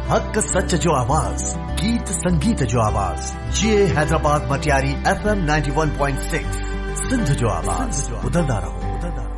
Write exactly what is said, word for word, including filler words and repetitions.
हक सच जो आवाज, गीत संगीत जो आवाज, ये Hyderabad Matiari F M ninety one point six, Sindh जो आवाज, ॿुधंदा रहो, ॿुधंदा रहो।